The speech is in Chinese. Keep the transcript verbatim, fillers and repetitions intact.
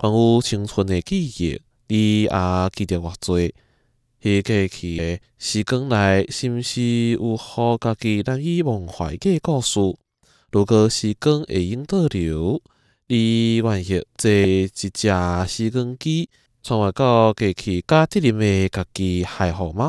关于青春的记忆，你也记得偌多？迄过去的时光内，是毋是有互家己难以忘怀的故事？如果时光会用倒流，你愿意坐一只时光机，穿越到过去甲责任的家己还好吗？